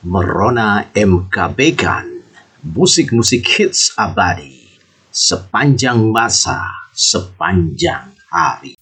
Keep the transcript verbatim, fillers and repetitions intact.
Merona M K Began, musik-musik hits abadi, sepanjang masa, sepanjang hari.